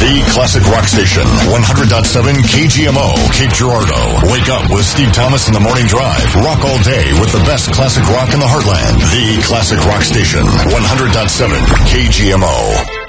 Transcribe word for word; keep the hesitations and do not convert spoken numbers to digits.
The classic rock station, one hundred point seven K G M O, Cape Girardeau. Wake up with Steve Thomas in the morning drive. Rock all day with the best classic rock in the heartland. The classic rock station, one hundred point seven K G M O.